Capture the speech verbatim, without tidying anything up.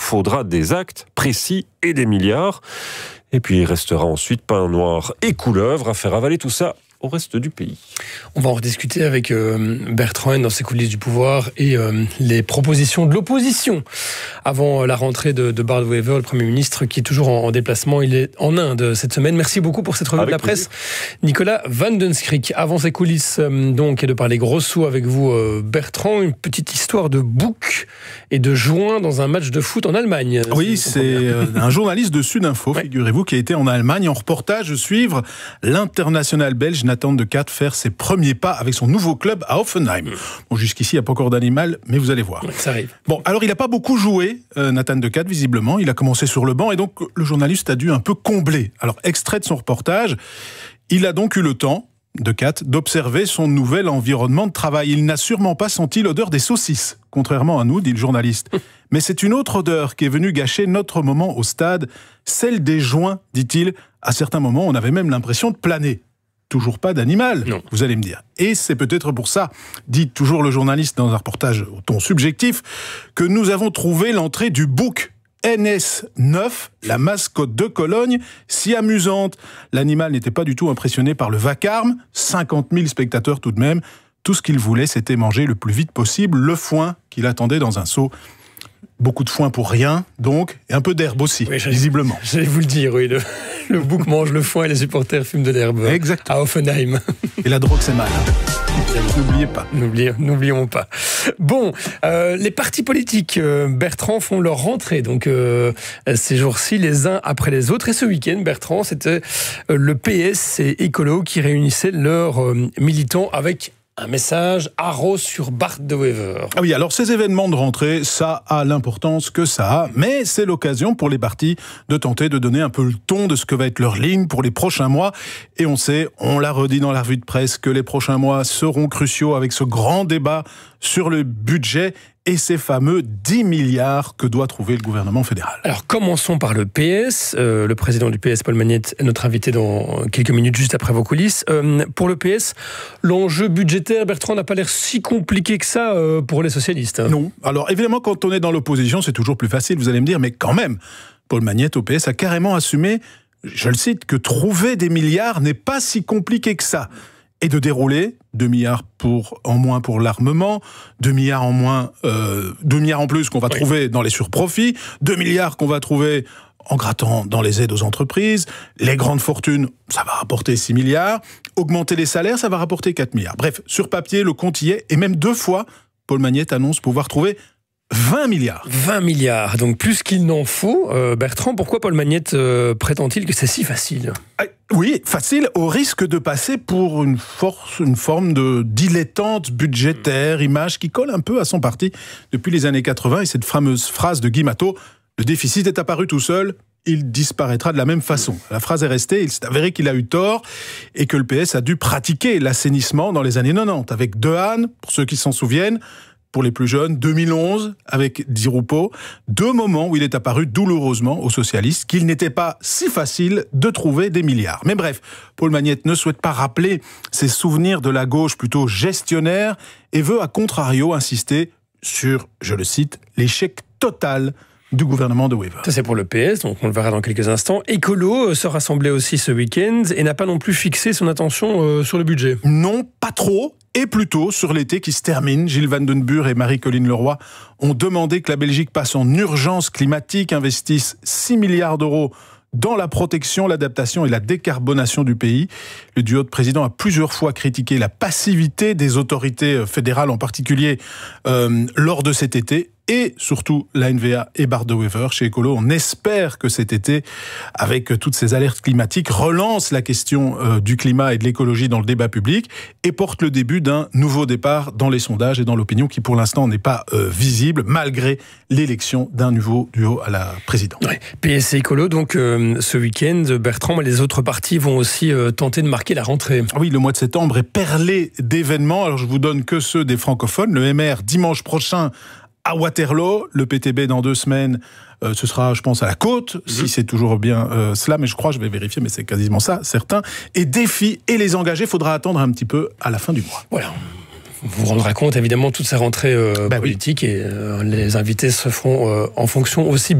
faudra des actes précis et des milliards. Et puis il restera ensuite pain noir et couleuvre à faire avaler tout ça au reste du pays. On va en rediscuter avec euh, Bertrand dans ses coulisses du pouvoir et euh, les propositions de l'opposition avant la rentrée de, de Bart Wever, le Premier ministre qui est toujours en, en déplacement. Il est en Inde cette semaine. Merci beaucoup pour cette revue avec de la plaisir. Presse. Nicolas Van Den Skrik, avant ses coulisses euh, donc, et de parler gros sous avec vous euh, Bertrand, une petite histoire de bouc et de joint dans un match de foot en Allemagne. Oui, c'est euh, un journaliste de Sudinfo, ouais. figurez-vous, qui a été en Allemagne en reportage suivre l'international belge Nathan de Cat faire ses premiers pas avec son nouveau club à Hoffenheim. Bon, jusqu'ici, il n'y a pas encore d'animal, mais vous allez voir. Ouais, ça arrive. Bon, alors il n'a pas beaucoup joué, euh, Nathan de Cat, visiblement. Il a commencé sur le banc et donc le journaliste a dû un peu combler. Alors, extrait de son reportage, il a donc eu le temps, de Cat, d'observer son nouvel environnement de travail. Il n'a sûrement pas senti l'odeur des saucisses, contrairement à nous, dit le journaliste. Mais c'est une autre odeur qui est venue gâcher notre moment au stade, celle des joints, dit-il. À certains moments, on avait même l'impression de planer. Toujours pas d'animal, non. Vous allez me dire. Et c'est peut-être pour ça, dit toujours le journaliste dans un reportage au ton subjectif, que nous avons trouvé l'entrée du bouc N S neuf, la mascotte de Cologne, si amusante. L'animal n'était pas du tout impressionné par le vacarme, cinquante mille spectateurs tout de même. Tout ce qu'il voulait, c'était manger le plus vite possible le foin qu'il attendait dans un seau. Beaucoup de foin pour rien, donc, et un peu d'herbe aussi, oui, visiblement. J'allais vous le dire, oui, le, le bouc mange le foin et les supporters fument de l'herbe. Exactement. À Hoffenheim. Et la drogue, c'est mal. N'oubliez pas. N'oublions, n'oublions pas. Bon, euh, les partis politiques, euh, Bertrand, font leur rentrée, donc euh, ces jours-ci, les uns après les autres. Et ce week-end, Bertrand, c'était euh, le P S et Écolo qui réunissaient leurs euh, militants avec un message haro sur Bart de Wever. Ah oui, alors ces événements de rentrée, ça a l'importance que ça a, mais c'est l'occasion pour les partis de tenter de donner un peu le ton de ce que va être leur ligne pour les prochains mois. Et on sait, on l'a redit dans la revue de presse, que les prochains mois seront cruciaux avec ce grand débat sur le budget et ces fameux dix milliards que doit trouver le gouvernement fédéral. Alors commençons par le P S. Euh, le président du P S, Paul Magnette, est notre invité dans quelques minutes, juste après vos coulisses. Euh, pour le P S, l'enjeu budgétaire, Bertrand, n'a pas l'air si compliqué que ça euh, pour les socialistes. Hein. Non. Alors évidemment, quand on est dans l'opposition, c'est toujours plus facile, vous allez me dire, mais quand même, Paul Magnette au P S a carrément assumé, je le cite, que trouver des milliards n'est pas si compliqué que ça. Et de dérouler deux milliards pour, en moins pour l'armement, deux milliards en moins, euh, deux milliards en plus qu'on va oui. trouver dans les surprofits, deux milliards qu'on va trouver en grattant dans les aides aux entreprises, les grandes fortunes, ça va rapporter six milliards, augmenter les salaires, ça va rapporter quatre milliards. Bref, sur papier, le compte y est, et même deux fois, Paul Magnette annonce pouvoir trouver vingt milliards. vingt milliards, donc plus qu'il n'en faut. Euh, Bertrand, pourquoi Paul Magnette euh, prétend-il que c'est si facile ? Oui, facile, au risque de passer pour une, force, une forme de dilettante budgétaire, image qui colle un peu à son parti depuis les années quatre-vingts, et cette fameuse phrase de Guy Matteau, le déficit est apparu tout seul, il disparaîtra de la même façon. La phrase est restée, il s'est avéré qu'il a eu tort, et que le P S a dû pratiquer l'assainissement dans les années quatre-vingt-dix, avec Dehaene, pour ceux qui s'en souviennent, pour les plus jeunes, deux mille onze, avec Di Rupo, deux moments où il est apparu douloureusement aux socialistes qu'il n'était pas si facile de trouver des milliards. Mais bref, Paul Magnette ne souhaite pas rappeler ses souvenirs de la gauche plutôt gestionnaire et veut à contrario insister sur, je le cite, l'échec total du gouvernement de Wever. Ça c'est pour le P S, donc on le verra dans quelques instants. Écolo se rassemblait aussi ce week-end et n'a pas non plus fixé son attention euh, sur le budget. Non, pas trop. Et plutôt, sur l'été qui se termine, Gilles Van Den Burre et Marie-Colline Leroy ont demandé que la Belgique passe en urgence climatique, investisse six milliards d'euros dans la protection, l'adaptation et la décarbonation du pays. Le duo de présidents a plusieurs fois critiqué la passivité des autorités fédérales, en particulier euh, lors de cet été. Et surtout, l'A N V A et Bart de Wever, chez Écolo, on espère que cet été, avec toutes ces alertes climatiques, relance la question euh, du climat et de l'écologie dans le débat public et porte le début d'un nouveau départ dans les sondages et dans l'opinion qui, pour l'instant, n'est pas euh, visible, malgré l'élection d'un nouveau duo à la présidence. Ouais. P S et Écolo, donc, euh, ce week-end, Bertrand, mais les autres partis vont aussi euh, tenter de marquer la rentrée. Oui, le mois de septembre est perlé d'événements. Alors, je vous donne que ceux des francophones. Le M R, dimanche prochain, à Waterloo, le P T B dans deux semaines, euh, ce sera, je pense, à la Côte, mmh. si c'est toujours bien euh, cela, mais je crois, je vais vérifier, mais c'est quasiment ça, certain. Et Défi et les engagés, faudra attendre un petit peu à la fin du mois. Voilà. Vous vous rendrez compte, évidemment, toutes ces rentrées euh, bah politiques, oui. et euh, les invités se feront euh, en fonction aussi